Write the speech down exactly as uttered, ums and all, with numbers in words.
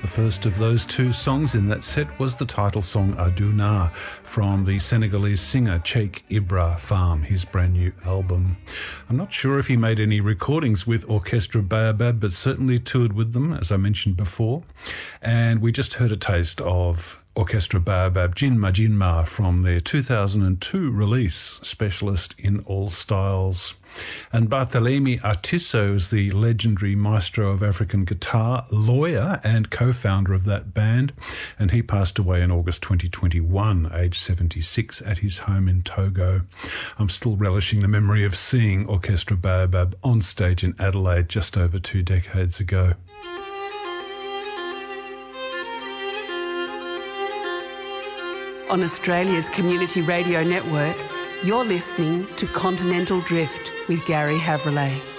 The first of those two songs in that set was the title song Aduna from the Senegalese singer Cheikh Ibra Farm, his brand new album. I'm not sure if he made any recordings with Orchestra Baobab, but certainly toured with them, as I mentioned before. And we just heard a taste of Orchestra Baobab, Jinma Jinma, from their two thousand two release, Specialist in All Styles. And Barthelemy Artisso is the legendary maestro of African guitar, lawyer and co-founder of that band, and he passed away in August twenty twenty-one, aged seventy-six, at his home in Togo. I'm still relishing the memory of seeing Orchestra Baobab on stage in Adelaide just over two decades ago. On Australia's Community Radio Network, you're listening to Continental Drift with Gary Havrillay.